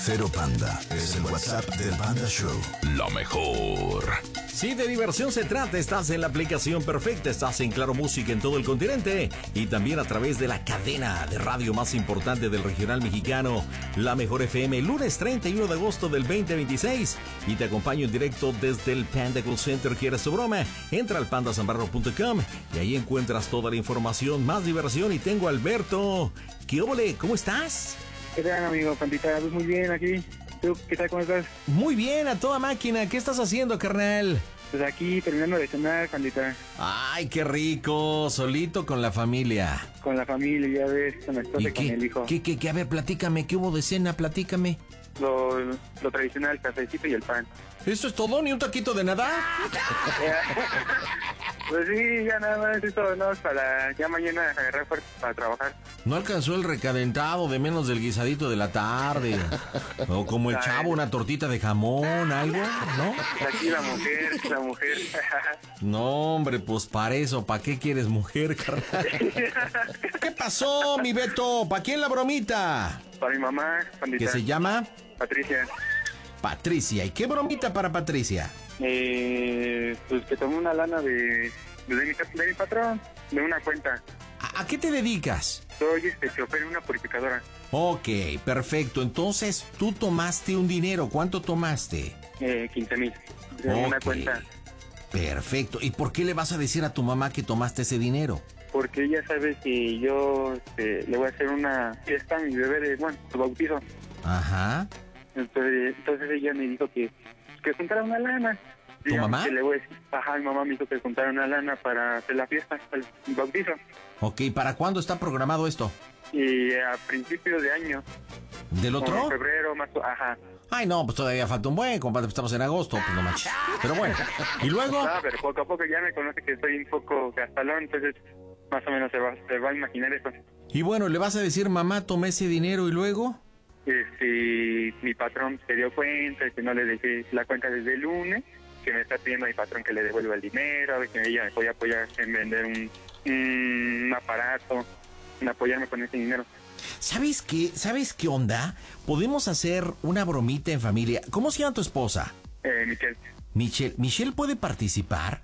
Cero Panda es el WhatsApp del Panda Show. Lo mejor. Si de diversión se trata, estás en la aplicación perfecta, estás en Claro Música en todo el continente y también a través de la cadena de radio más importante del regional mexicano, La Mejor FM, lunes 31 de agosto del 2026. Y te acompaño en directo desde el Panda Call Center. ¿Quieres tu broma? Entra al pandasambarro.com y ahí encuentras toda la información, más diversión. Y tengo a Alberto. ¿Qué óvole? ¿Cómo estás? ¿Qué tal, amigo Pandita? Pues muy bien aquí. ¿Tú qué tal? ¿Cómo estás? Muy bien, a toda máquina. ¿Qué estás haciendo, carnal? Pues aquí terminando de cenar, Pandita. Ay, qué rico. Solito con la familia. Con la familia, ya ves, con la esposa y con el hijo. ¿Qué? A ver, platícame. ¿Qué hubo de cena? Platícame. Lo tradicional, el cafecito y el pan. ¿Eso es todo? ¿Ni un taquito de nada? Pues sí, ya nada más eso, ¿no? Para ya mañana agarrar fuerza para trabajar. ¿No alcanzó el recadentado de menos del guisadito de la tarde? O como el chavo, una tortita de jamón, algo, ¿no? Aquí la mujer. No, hombre, pues para eso, ¿para qué quieres mujer, carnal? ¿Qué pasó, mi Beto? ¿Para quién la bromita? Para mi mamá, Pandita. ¿Qué se llama? Patricia. Patricia. ¿Y qué bromita para Patricia? Pues que tomé una lana de mi patrón, de una cuenta. ¿A qué te dedicas? Soy chofer en una purificadora. Ok, perfecto. Entonces, tú tomaste un dinero. ¿Cuánto tomaste? 15,000. De una cuenta. Perfecto. ¿Y por qué le vas a decir a tu mamá que tomaste ese dinero? Porque ella sabe que yo le voy a hacer una fiesta a mi bebé su bautizo. Ajá. Entonces ella me dijo que juntara una lana. ¿Tu mamá? Que le voy a decir, mi mamá me dijo que juntara una lana para hacer la fiesta, el bautizo. Ok, ¿para cuándo está programado esto? Y a principios de año. ¿Del otro? Como febrero, marzo, ajá. Ay, no, pues todavía falta un buen, compadre, estamos en agosto, pues no manches. Pero bueno, ¿y luego? Pero poco a poco ya me conoce que soy un poco gastalón, entonces más o menos se va a imaginar eso. Y bueno, ¿le vas a decir, mamá, tomé ese dinero y luego? Mi patrón se dio cuenta de que no le dejé la cuenta desde el lunes, que me está pidiendo a mi patrón que le devuelva el dinero, a ver que ella me podía apoyar en vender un aparato, en apoyarme con ese dinero. ¿Sabes qué? ¿Sabes qué onda? Podemos hacer una bromita en familia. ¿Cómo se llama tu esposa? Michelle. ¿Michelle puede participar?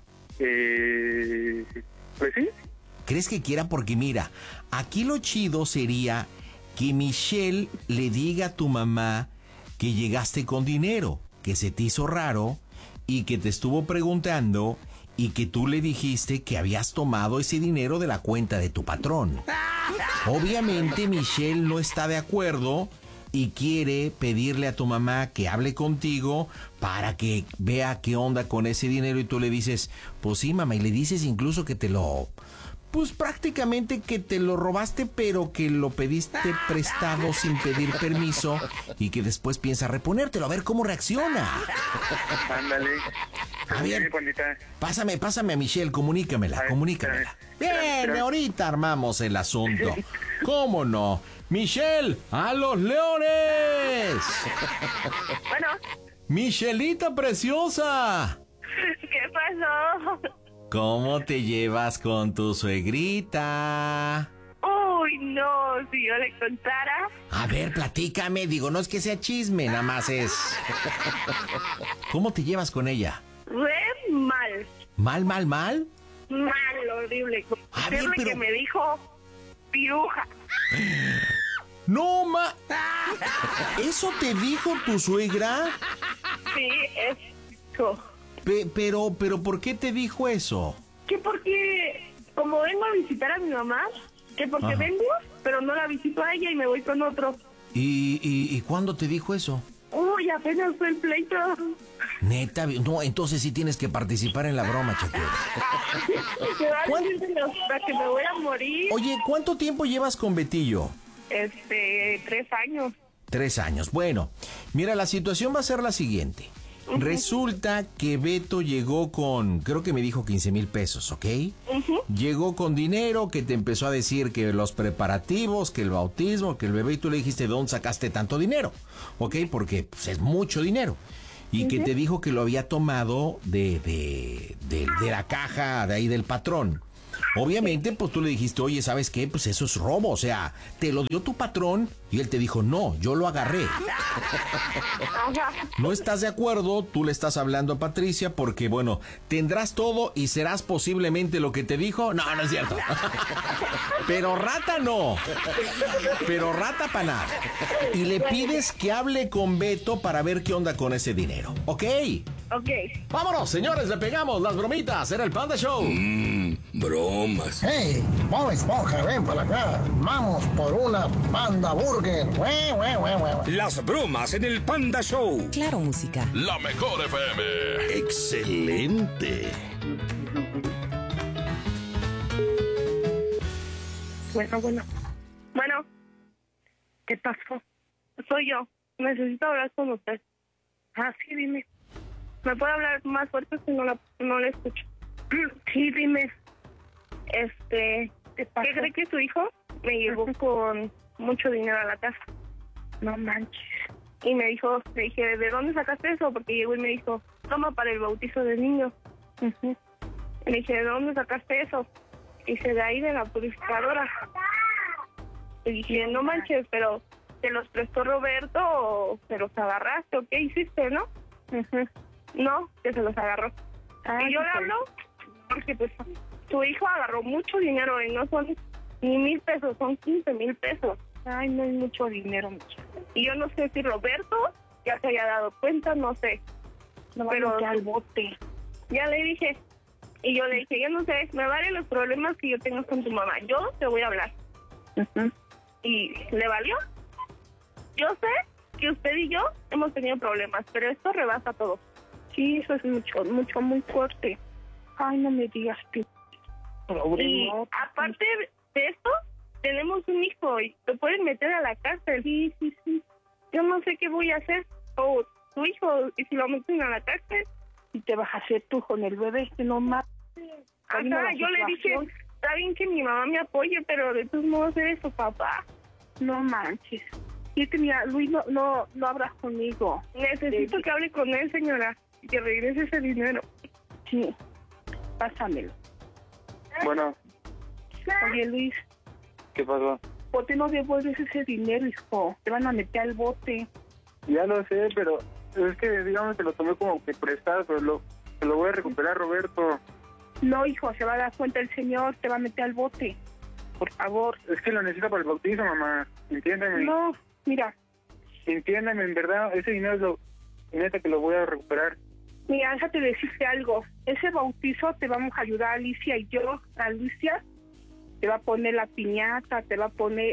Pues sí. ¿Crees que quiera? Porque mira, aquí lo chido sería que Michelle le diga a tu mamá que llegaste con dinero, que se te hizo raro y que te estuvo preguntando y que tú le dijiste que habías tomado ese dinero de la cuenta de tu patrón. Obviamente Michelle no está de acuerdo y quiere pedirle a tu mamá que hable contigo para que vea qué onda con ese dinero y tú le dices, pues sí, mamá, y le dices incluso que pues prácticamente que te lo robaste, pero que lo pediste prestado sin pedir permiso y que después piensa reponértelo, a ver cómo reacciona. Ándale. A ver, pásame a Michelle, comunícamela. Bien, ahorita armamos el asunto. ¿Cómo no? Michelle, ¡a los leones! Bueno. Michelita preciosa. ¿Qué pasó? ¿Cómo te llevas con tu suegrita? Uy, no, si yo le contara. A ver, platícame, digo, no es que sea chisme, nada más es... ¿Cómo te llevas con ella? Re mal. ¿Mal? Mal, horrible. A ver, pero... que me dijo piruja. ¡No, ¿Eso te dijo tu suegra? Sí, eso. Pero, ¿por qué te dijo eso? Que porque, como vengo a visitar a mi mamá, que porque vengo, pero no la visito a ella y me voy con otro. ¿Y cuándo te dijo eso? Uy, apenas fue el pleito. Neta, no, entonces sí tienes que participar en la broma, Chaquera. Para que me voy a morir. Oye, ¿cuánto tiempo llevas con Betillo? 3 años. 3 años. Bueno, mira, la situación va a ser la siguiente. Resulta que Beto llegó con, creo que me dijo 15,000 pesos, ¿ok? Llegó con dinero, que te empezó a decir que los preparativos, que el bautismo, que el bebé, y tú le dijiste, ¿de dónde sacaste tanto dinero? ¿Ok? Porque pues, es mucho dinero. Y que te dijo que lo había tomado de la caja de ahí del patrón. Obviamente, pues tú le dijiste, oye, ¿sabes qué? Pues eso es robo, o sea, te lo dio tu patrón y él te dijo, no, yo lo agarré. Ajá. No estás de acuerdo, tú le estás hablando a Patricia porque, bueno, tendrás todo y serás posiblemente lo que te dijo. No, no es cierto. Pero rata no. Pero rata para nada. Y le pides que hable con Beto para ver qué onda con ese dinero, ¿ok? Ok. Vámonos, señores, le pegamos las bromitas. Era el Panda Show. Bromas. Hey, Bob Esponja, ven para acá. Vamos por una Panda Burger. Las bromas en el Panda Show. Claro, música. La mejor FM. Excelente. Bueno. ¿Qué pasó? Soy yo. Necesito hablar con usted. Ah, sí, dime. ¿Me puede hablar más fuerte si no le escucho? Sí, dime. ¿Qué cree que su hijo me llegó con mucho dinero a la casa? No manches. Y le dije, ¿de dónde sacaste eso? Porque llegó y me dijo, toma para el bautizo del niño. Le dije, ¿de dónde sacaste eso? Y dice, de ahí, de la purificadora. Le dije, no manches, pero ¿te los prestó Roberto o te los agarraste o qué hiciste, no? No, que se los agarró. Y yo le hablo porque pues tu hijo agarró mucho dinero y no son ni 1,000 pesos, son 15,000 pesos. Ay, no es mucho dinero, mucho. Y yo no sé si Roberto ya se haya dado cuenta, no sé. No, pero al bote. Ya le dije. Y yo le dije, yo no sé, me valen los problemas que yo tengo con tu mamá. Yo te voy a hablar. ¿Y le valió? Yo sé que usted y yo hemos tenido problemas, pero esto rebasa todo. Sí, eso es mucho, muy fuerte. Ay, no me digas que... Y aparte de esto, tenemos un hijo y lo pueden meter a la cárcel. Sí. Yo no sé qué voy a hacer. O tu hijo, y si lo meten a la cárcel... ¿Y te vas a hacer tú con el bebé? Que no más. Ajá, yo le dije, está bien que mi mamá me apoye, pero de todos modos eres su papá. No manches. Luis no hablas conmigo. Necesito que hable con él, señora, y que regrese ese dinero. Sí, pásamelo. Bueno, Oye, Luis, ¿qué pasó? ¿por qué no devuelves ese dinero, hijo? Te van a meter al bote. Ya lo sé, pero es que digamos que lo tomé como que prestado, pero se lo voy a recuperar, Roberto. No, hijo, se va a dar cuenta el señor, te va a meter al bote. Por favor. Es que lo necesito para el bautizo, mamá. Entiéndeme. No, mira. Entiéndeme, en verdad, ese dinero es lo neta que lo voy a recuperar. Mira, déjate decirte algo. Ese bautizo te vamos a ayudar Alicia y yo. Alicia te va a poner la piñata, te va a poner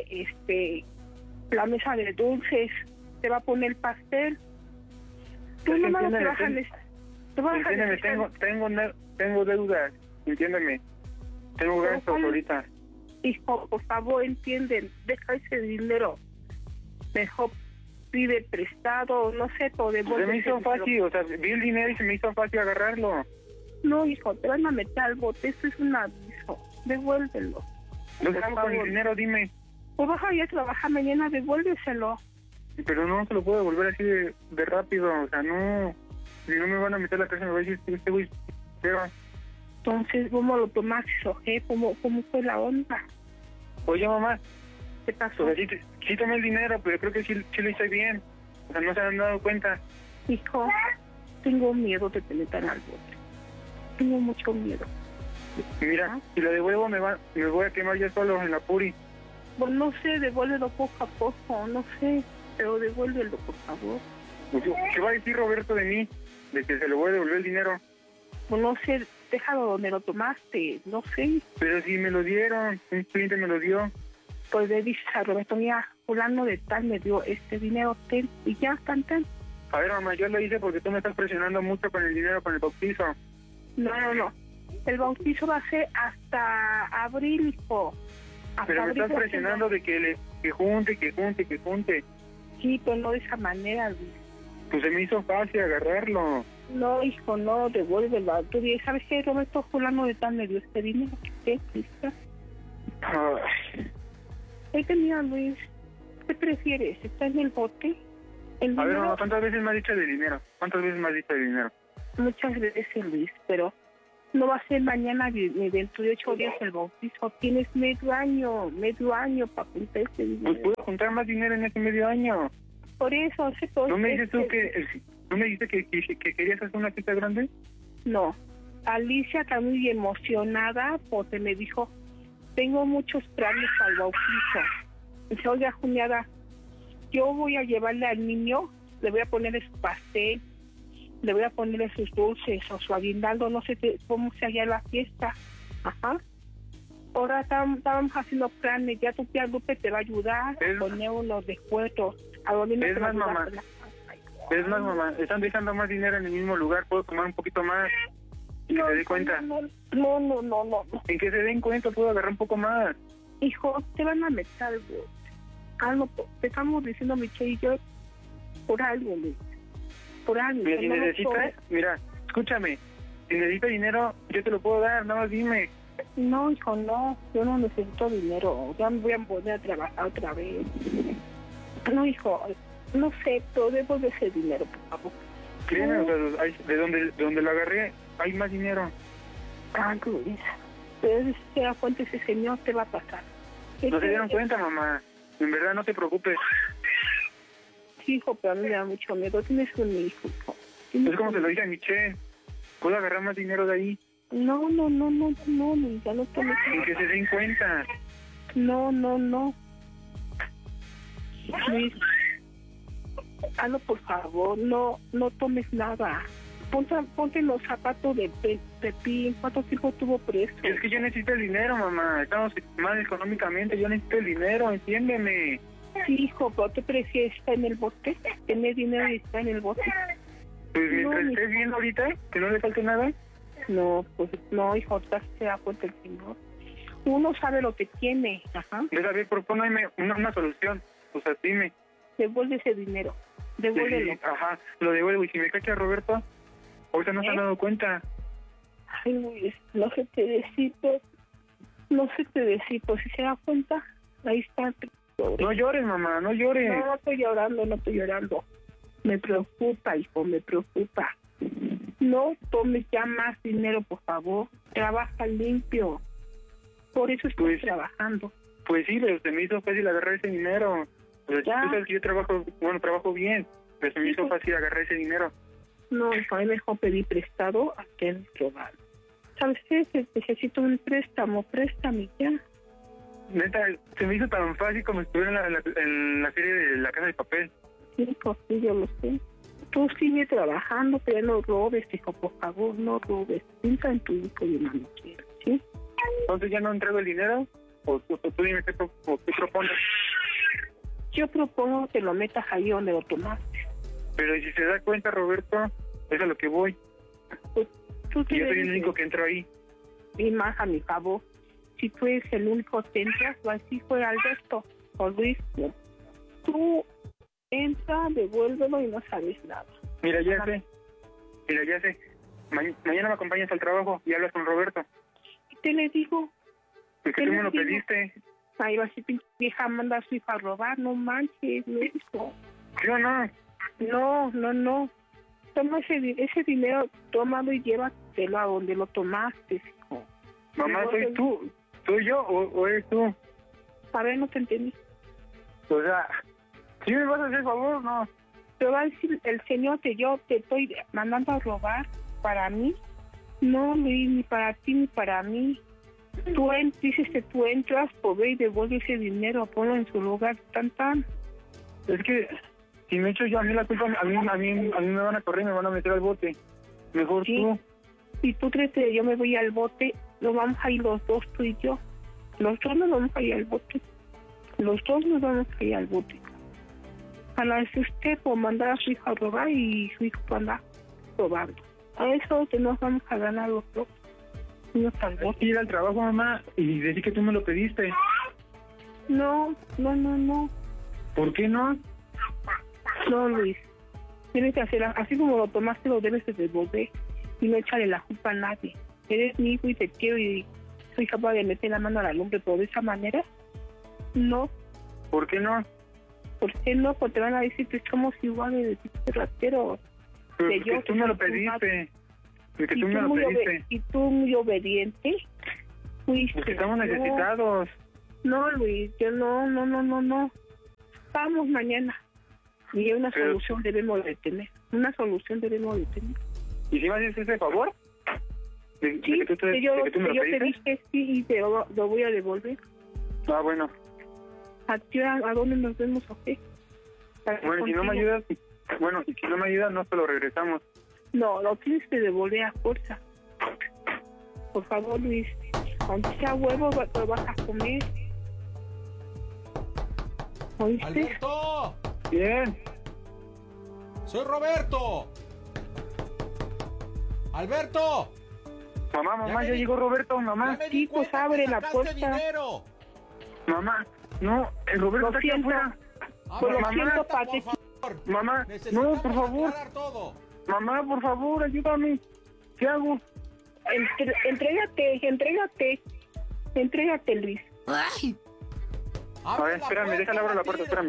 la mesa de dulces, te va a poner el pastel. Tú nomás te vas a Entiéndeme, tengo deudas, entiéndeme. Tengo gastos ahorita. Hijo, por favor, entienden, deja ese dinero. Mejor pide prestado, no sé, todo devuelve. Se me hizo fácil, o sea, vi el dinero y se me hizo fácil agarrarlo. No, hijo, te van a meter al bote, eso es un aviso. Devuélvelo. ¿Lo que hago con el dinero? Dime. Pues vas a ir a trabajar mañana, devuélveselo. Pero no se lo puedo devolver así de rápido, o sea, no. Si no me van a meter a la cárcel, me va a decir, este güey, pero... Entonces, ¿cómo lo tomaste, Jorge? ¿Cómo fue la onda? Oye, mamá. ¿Qué pasó? O sea, sí tomé el dinero, pero creo que sí lo hice bien. O sea, no se han dado cuenta. Hijo, tengo miedo de que te metan al bote. Tengo mucho miedo. Mira, si lo devuelvo me voy a quemar yo solo en la puri. Pues no sé, devuélvelo poco a poco, no sé, pero devuélvelo, por favor. ¿Qué va a decir Roberto de mí? De que se le voy a devolver el dinero. Pues no sé, déjalo donde lo tomaste, no sé. Pero si me lo dieron, un cliente me lo dio. Pues le dices a Roberto, mira, fulano de tal me dio este dinero, ten, y ya, tan. A ver, mamá, yo lo hice porque tú me estás presionando mucho con el dinero, con el bautizo. No. El bautizo va a ser hasta abril, hijo. Hasta pero me abril estás presionando de que junte. Sí, pero no de esa manera, Luis. Pues se me hizo fácil agarrarlo. No, hijo, no, devuélvelo. Tú dices, ¿sabes qué? Roberto fulano de tal me dio este dinero. ¿Qué? ¿Listo? Ahí tenía, Luis. ¿Qué prefieres? ¿Está en el bote? El a ver, dinero... mamá, ¿cuántas veces me has dicho de dinero? Muchas veces, Luis, pero No va a ser mañana ni dentro de 8 días el bautizo. Tienes medio año para juntar ese dinero. Pues puedo juntar más dinero en ese medio año. Por eso, hace todo. ¿No me dices tú ¿no me dijiste que querías hacer una fiesta grande? No. Alicia está muy emocionada porque me dijo, tengo muchos planes para el bautizo. Dice, oiga, Juliada, yo voy a llevarle al niño, le voy a ponerle su pastel, le voy a ponerle sus dulces o su aguinaldo, no sé cómo se halla la fiesta. Ajá. Ahora estábamos haciendo planes, ya tu tía Lupe te va a ayudar a poner unos descuentos. A donde es más, mamá. Es más, mamá, están dejando más dinero en el mismo lugar, puedo tomar un poquito más. ¿En que se dé cuenta? No. En que se den cuenta, puedo agarrar un poco más. Hijo, te van a meter algo. Algo, te estamos diciendo Michelle y yo, por algo, por algo. Mira, si necesitas, mira, escúchame, si necesitas dinero, yo te lo puedo dar, nada más dime. No, hijo, no, yo no necesito dinero, ya me voy a poner a trabajar otra vez. No, hijo, no sé, pero debo de ese dinero, por favor. Créeme, o sea, de donde lo agarré, hay más dinero. Ah, Luis, pero si se da cuenta ese señor, te va a pasar. No se dieron cuenta, mamá. En verdad, no te preocupes. Sí, hijo, pero a mí me da mucho miedo. Tienes un hijo. Es como se lo dije a Michelle. ¿Puedo agarrar más dinero de ahí? No, Luis, ya no tomes. En que se den cuenta. No. Luis, hazlo por favor, no tomes nada. Ponte los zapatos de Pepín. ¿Cuánto tiempo tuvo preso? Es que yo necesito el dinero, mamá. Estamos mal económicamente. Yo necesito el dinero, entiéndeme. Sí, hijo, pero ¿te prefieres estar en el bote? ¿Tener dinero y estar en el bote? Pues mientras estés viendo ahorita, que no le falte nada. No, pues no, hijo, ya se da cuenta el señor. Uno sabe lo que tiene, ajá. A ver, propónme una solución. O sea, dime. Devuelve ese dinero, devuélvelo. Sí, ajá, lo devuelvo. Y si me cacha Roberto, ahorita no se han dado cuenta. Ay, Luis, no sé qué decir, pues si se da cuenta, ahí está. No llores, mamá, no llores. No estoy llorando. Me preocupa, hijo, me preocupa. No tomes ya más dinero, por favor. Trabaja limpio. Por eso estoy trabajando. Pues sí, pero se me hizo fácil agarrar ese dinero. Pero tú sabes que yo trabajo bien, pero se me hizo fácil agarrar ese dinero. No, hijo, a mí me dejó pedir prestado a quien robar. ¿Sabes qué? Necesito un préstame ya. Neta, se me hizo tan fácil como si estuviera en la serie de La Casa de Papel. Sí, pues sí, yo lo sé. Tú sigue trabajando, pero no robes, hijo, por favor, no robes. Piensa en tu hijo y mano quiera, ¿sí? Entonces ya no entrego el dinero, o tú dime qué propones. Yo propongo que lo metas ahí donde lo tomaste. Pero si se da cuenta, Roberto, es a lo que voy. Pues tú yo soy el único que entro ahí. Y más a mi favor, si tú eres el único que entras, o así fue Alberto o Luis, tú entra, devuélvelo y no sabes nada. Mira, ya sé. Mañana me acompañas al trabajo y hablas con Roberto. ¿Qué te le digo? Porque tú me lo pediste. Ahí va a ser pinche vieja, manda a su hija a robar, no manches, no. ¿Sí o no? No. Toma ese dinero, tómalo y llévatelo a donde lo tomaste, hijo. Mamá, ¿soy tú? ¿Soy yo o eres tú? A ver, no te entendí. O sea, ¿sí me vas a hacer favor o no? Te va a decir el señor que yo te estoy mandando a robar para mí. No, Luis, ni para ti ni para mí. Tú dices que tú entras, pues ve y devuelve ese dinero, ponlo en su lugar, tan. Es que si me echo yo a mí la culpa, a mí me van a correr, me van a meter al bote. Mejor sí. Tú. Si tú crees que yo me voy al bote, nos vamos a ir los dos, tú y yo. Los dos nos vamos a ir al bote. A la vez usted por mandar a su hijo a robar y su hijo por andar robando. A eso que nos vamos a ganar los dos. Ir al trabajo, mamá, y decir que tú me lo pediste. No. ¿Por qué no? No, Luis. Tienes que hacer así como lo tomaste, lo debes de devolver y no echarle la culpa a nadie. Eres mi hijo y te quiero y soy capaz de meter la mano a la lumbre, pero de esa manera, no. ¿Por qué no? ¿Por qué no? Porque te van a decir que somos iguales de ratero. Pero porque tú me lo pediste. De que tú me lo pediste. Y tú muy obediente. Fuiste. Porque estamos necesitados. No, Luis, yo no. Vamos mañana. Y una solución debemos de tener. ¿Y si me haces ese favor? Sí, que yo te dije sí y te lo voy a devolver. Ah, bueno. ¿A dónde nos vemos o qué? Bueno, si no me ayudas, no te lo regresamos. No, lo tienes que devolver a fuerza. Por favor, Luis, aunque sea huevo, lo vas a comer. ¿Oíste? ¡Alberto! Bien. ¡Soy Roberto! ¡Alberto! Mamá, ya llegó Roberto, mamá. Sí, pues abre la puerta. Dinero. Mamá, no, el Roberto está aquí afuera. Pues lo siento, Pati. Mamá, no, por favor. Mamá, por favor, ayúdame. ¿Qué hago? Entrégate, Luis. Ay. A ver, espérame, déjale abrir la puerta, espérame.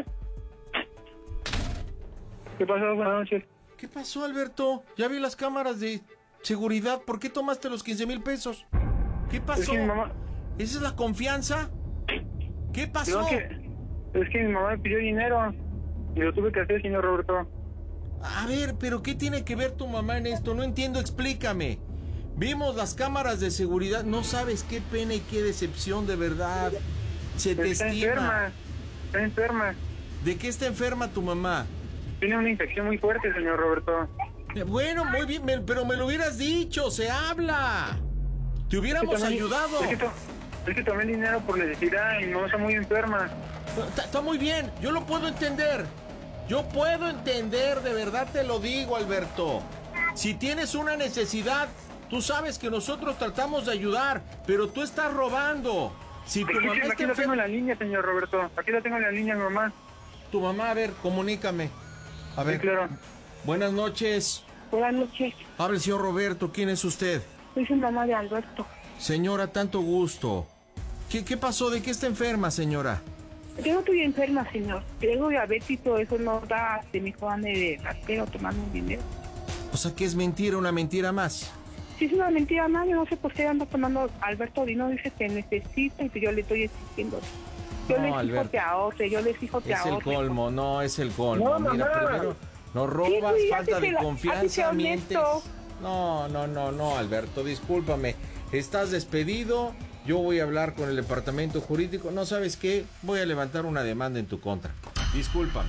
¿Qué pasó? Buenas noches. ¿Qué pasó, Alberto? Ya vi las cámaras de seguridad. ¿Por qué tomaste los 15,000 pesos? ¿Qué pasó? Es que mi mamá... ¿Esa es la confianza? ¿Qué pasó? No, es que mi mamá me pidió dinero y lo tuve que hacer, señor Roberto. A ver, pero ¿qué tiene que ver tu mamá en esto? No entiendo, explícame. Vimos las cámaras de seguridad. No sabes qué pena y qué decepción, de verdad. Se te estima. Está enferma. ¿De qué está enferma tu mamá? Tiene una infección muy fuerte, señor Roberto. Bueno, muy bien, pero me lo hubieras dicho, se habla. Te hubiéramos ayudado. Es que tomé dinero por necesidad y mi mamá está muy enferma. Está muy bien, yo lo puedo entender. Yo puedo entender, de verdad te lo digo, Alberto. Si tienes una necesidad, tú sabes que nosotros tratamos de ayudar, pero tú estás robando. Si tu mamá aquí la tengo en la línea, señor Roberto. Aquí la tengo en la línea, mi mamá. Tu mamá, a ver, comunícame. A ver. Sí, claro. Buenas noches. Buenas noches. Hable, señor Roberto. ¿Quién es usted? Soy su mamá de Alberto. Señora, tanto gusto. ¿Qué pasó? ¿De qué está enferma, señora? Yo no estoy enferma, señor. Tengo diabetes y todo eso no da de mi Juan de ratero tomando un dinero. O sea, que es mentira, una mentira más. Sí, es una mentira más. Yo no sé por qué anda tomando Alberto Dino. Dice que necesita y que yo le estoy exigiendo. Yo le exijo que ahorre, Es el colmo, no es el colmo. No, mira, mamá. primero nos robas, Sí, falta de hácese confianza, mientes. honesto. No, Alberto, discúlpame. Estás despedido. Yo voy a hablar con el departamento jurídico. No, ¿sabes qué? Voy a levantar una demanda en tu contra. Discúlpame.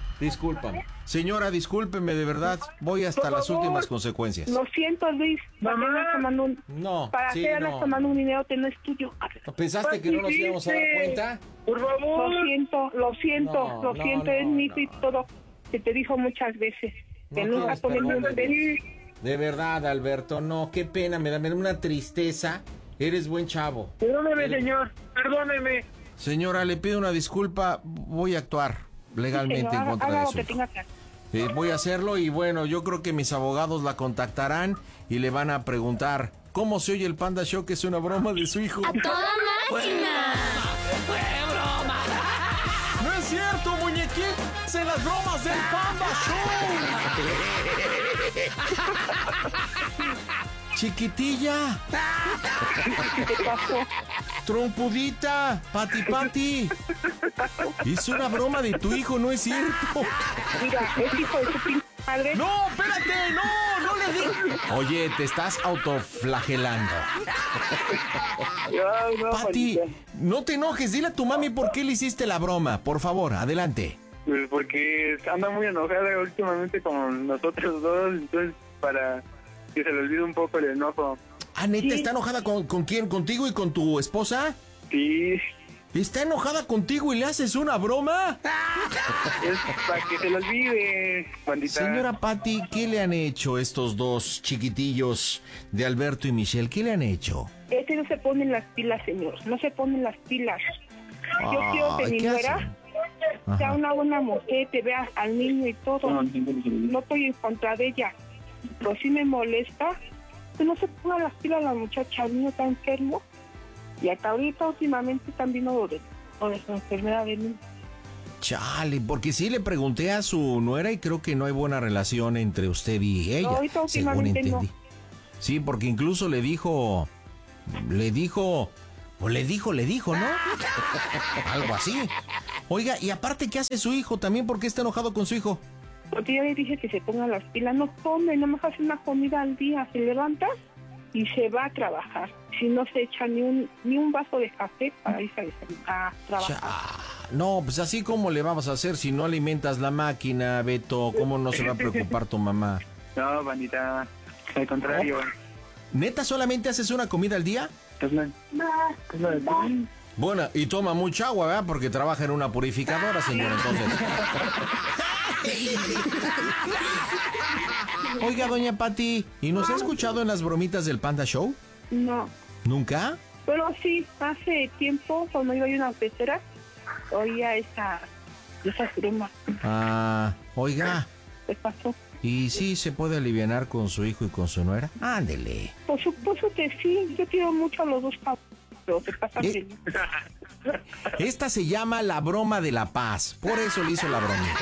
Señora, discúlpeme, de verdad. Voy hasta las últimas consecuencias. Lo siento, Luis. Mamá. Para que andas tomando un dinero que no es tuyo. ¿Pensaste que no nos íbamos a dar cuenta? Por favor. Lo siento. No, Es mi hijo y todo. Que te dijo muchas veces. Que No nunca quieres tomé un perdón. dinero. De verdad, Alberto, no, qué pena, me da una tristeza. Eres buen chavo. Perdóneme, señor. Perdóneme. Señora, le pido una disculpa. Voy a actuar legalmente en contra de lo que su tenga que hacer. voy a hacerlo y bueno, yo creo que mis abogados la contactarán y le van a preguntar cómo se oye el Panda Show, que es una broma de su hijo. ¡A toda máquina! ¡Fue broma! ¡No es cierto, muñequín! ¡Se las bromas del Panda Show! Chiquitilla. ¿Qué pasó? Trompudita, Pati. Es una broma de tu hijo, ¿no es cierto? Mira, es hijo de su pinche madre. ¡No, espérate! ¡No le di! Oye, te estás autoflagelando. No, Pati, Juanita. no te enojes. Dile a tu mami por qué le hiciste la broma. Por favor, adelante. Pues porque anda muy enojada últimamente con nosotros dos, entonces para que se le olvide un poco el enojo. Ah, ¿neta Sí. está enojada con quién? ¿Contigo y con tu esposa? Sí, ¿Está enojada contigo y le haces una broma? es para que se le olvide, Juanita. Señora Pati, ¿qué le han hecho estos dos chiquitillos de Alberto y Michelle? ¿Qué le han hecho? No se ponen las pilas, señor. No se ponen las pilas. Yo quiero que Ay, mi ¿qué nuera hacen? sea Ajá. una buena mujer, te vea al niño y todo. No estoy en contra de ella. Pero sí me molesta que no se pongan las pilas la muchacha. El niño está enfermo. Y hasta ahorita, últimamente, también lo de su enfermedad de niño. Chale, porque sí le pregunté a su nuera y creo que no hay buena relación entre usted y ella. No, ahorita según últimamente no. entendí. Sí, porque incluso le dijo, ¿no? Algo así. Oiga, y aparte, ¿qué hace su hijo? También, ¿por qué está enojado con su hijo? Porque yo le dije que se ponga las pilas, no come, nada más hace una comida al día, se levanta y se va a trabajar. Si no se echa ni un vaso de café para irse a trabajar. No, pues así como le vamos a hacer si no alimentas la máquina, Beto. ¿Cómo no se va a preocupar tu mamá? No, bandita, al contrario. ¿Neta solamente haces una comida al día? Bueno, y toma mucha agua, ¿verdad? Porque trabaja en una purificadora, señor, entonces. Oiga, doña Pati, ¿y nos ha escuchado en las bromitas del Panda Show? No. ¿Nunca? Pero sí, hace tiempo, cuando iba a una pecera, oía esas bromas. Oiga. ¿Qué pasó? ¿Y sí se puede alivianar con su hijo y con su nuera? Ándele. Por supuesto que sí, yo quiero mucho a los dos, pero se pasa feliz. Esta se llama la broma de la paz, por eso le hizo la bromita.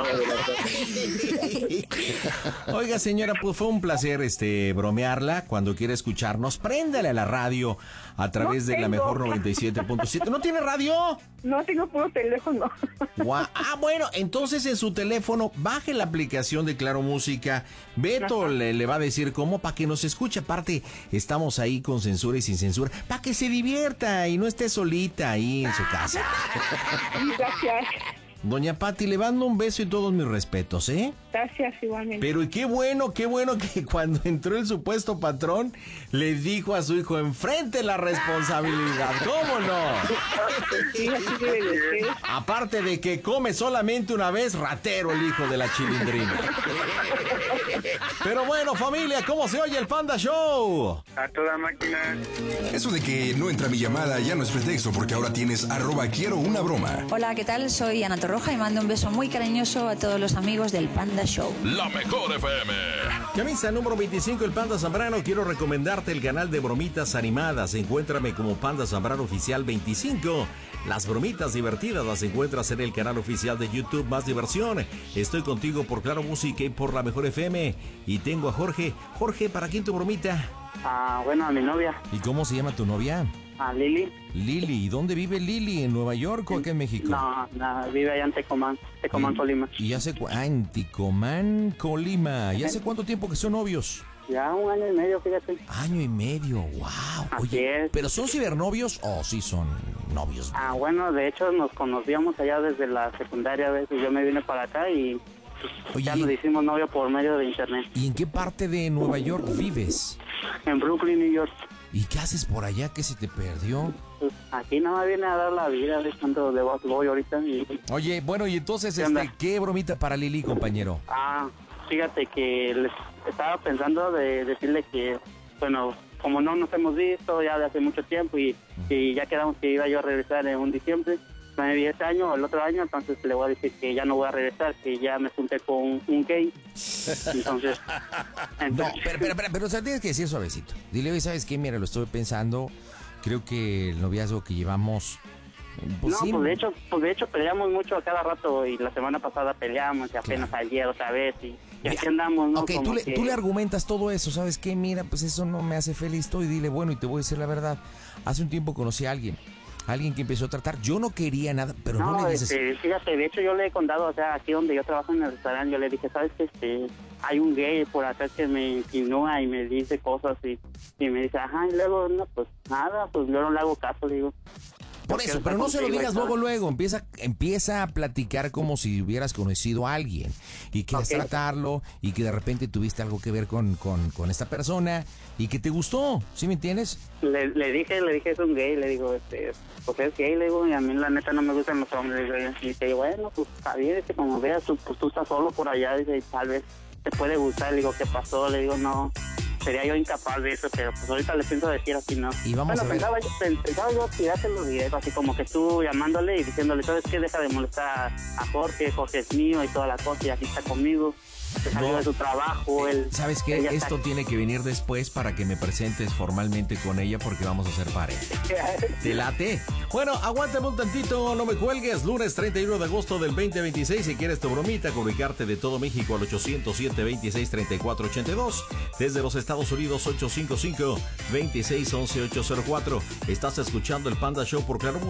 Oiga, señora, pues fue un placer bromearla. Cuando quiera escucharnos, préndale a la radio a través de la mejor 97.7. ¿No tiene radio? No, tengo puro teléfono. Bueno, entonces en su teléfono baje la aplicación de Claro Música. Beto le va a decir cómo para que nos escuche. Aparte, estamos ahí con censura y sin censura, para que se divierta y no esté solita ahí en su casa. Gracias. Doña Pati, le mando un beso y todos mis respetos, ¿eh? Gracias, igualmente. Pero qué bueno que cuando entró el supuesto patrón, le dijo a su hijo, enfrente la responsabilidad. ¿Cómo no? Sí, así debe de ser. Aparte de que come solamente una vez, ratero el hijo de la chilindrina. Pero bueno, familia, ¿cómo se oye el Panda Show? A toda máquina. Eso de que no entra mi llamada ya no es pretexto, porque ahora tienes @quiero una broma. Hola, ¿qué tal? Soy Ana Torroja y mando un beso muy cariñoso a todos los amigos del Panda Show. La mejor FM. Camisa número 25, el Panda Zambrano. Quiero recomendarte el canal de bromitas animadas. Encuéntrame como Panda Zambrano Oficial 25. Las bromitas divertidas las encuentras en el canal oficial de YouTube Más Diversión. Estoy contigo por Claro Música y por la mejor FM. Y tengo a Jorge. Jorge, ¿para quién tu bromita? Bueno, a mi novia. ¿Y cómo se llama tu novia? Lili. Lili. ¿Y dónde vive Lili? ¿En Nueva York o acá en México? No, vive allá en Tecomán, Colima. ¿Y hace en Tecomán, Colima? ¿Y hace cuánto tiempo que son novios? Ya 1 año y medio, fíjate. Año y medio, wow. Oye, ¿pero son cibernovios o sí son novios? Bueno, de hecho nos conocíamos allá desde la secundaria. A veces yo me vine para acá y ya nos hicimos novio por medio de internet. ¿Y en qué parte de Nueva York vives? En Brooklyn, New York. ¿Y qué haces por allá? ¿Qué se te perdió? Pues aquí nada más viene a dar la vida de cuánto de voy ahorita. Oye, bueno, y entonces, ¿qué bromita para Lili, compañero? Fíjate que les estaba pensando de decirle que, bueno, como no nos hemos visto ya de hace mucho tiempo y ya quedamos que iba yo a regresar en un diciembre, maybe este año o el otro año, entonces le voy a decir que ya no voy a regresar, que ya me junté con un gay. Entonces no, pero o sea, tienes que decir suavecito. Dile, oye, ¿sabes qué? Mira, lo estuve pensando. Creo que el noviazgo que llevamos... Pues no, sí. pues de hecho peleamos mucho a cada rato y la semana pasada peleamos y apenas ayer otra vez y aquí andamos, ¿no? Ok, tú le argumentas todo eso, ¿sabes qué? Mira, pues eso no me hace feliz, y dile, bueno, y te voy a decir la verdad. Hace un tiempo conocí a alguien que empezó a tratar, yo no quería nada, pero no le dices... Fíjate, de hecho yo le he contado, o sea, aquí donde yo trabajo en el restaurante, yo le dije, ¿sabes qué? Hay un gay por acá que me insinúa y me dice cosas y me dice, y luego, no, pues nada, pues yo no le hago caso, digo. Por eso, pero no se lo digas luego, empieza a platicar como si hubieras conocido a alguien y quieres tratarlo y que de repente tuviste algo que ver con esta persona y que te gustó, ¿sí me entiendes? Le dije, es un gay, le digo, pues es gay, le digo, y a mí la neta no me gustan los hombres, y dice, bueno, pues está bien, como veas, pues tú estás solo por allá, dice, y tal vez te puede gustar, le digo, ¿qué pasó? Le digo, no, sería yo incapaz de eso, pero pues ahorita le pienso decir así, ¿no? Y vamos a ver. Pensaba yo tirarte los videos, así como que tú llamándole y diciéndole, ¿sabes qué? Deja de molestar a Jorge es mío y toda la cosa, y aquí está conmigo. salió de su trabajo. ¿Sabes qué? Esto tiene que venir después para que me presentes formalmente con ella porque vamos a ser pareja. ¿Te late? Bueno, aguántame un tantito, no me cuelgues. Lunes 31 de agosto del 2026. Si quieres tu bromita, comunicarte de todo México al 807-26-34-82. Desde los Estados Unidos, 855-2611-804. Estás escuchando el Panda Show por Claro Música.